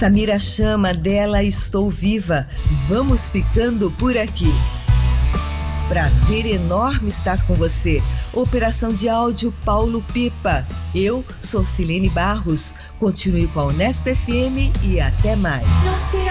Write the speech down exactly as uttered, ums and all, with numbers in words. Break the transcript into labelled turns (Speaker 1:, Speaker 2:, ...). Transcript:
Speaker 1: Samira Chama, dela Estou Viva. Vamos ficando por aqui. Prazer enorme estar com você. Operação de áudio Paulo Pipa. Eu sou Silene Barros. Continue com a Unesp F M e até mais.